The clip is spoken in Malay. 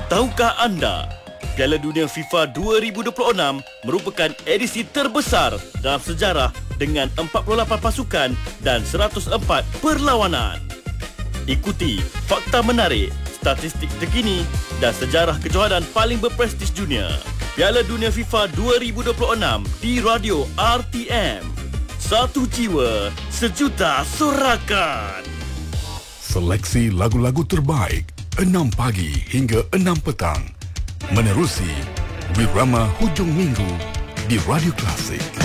Tahukah anda, Piala Dunia FIFA 2026 merupakan edisi terbesar dalam sejarah dengan 48 pasukan dan 104 perlawanan. Ikuti fakta menarik, statistik terkini dan sejarah kejohanan paling berprestij dunia. Piala Dunia FIFA 2026 di Radio RTM. Satu jiwa, sejuta sorakan. Seleksi lagu-lagu terbaik 6 pagi hingga 6 petang. Menerusi Birama Hujung Minggu di Radio Klasik.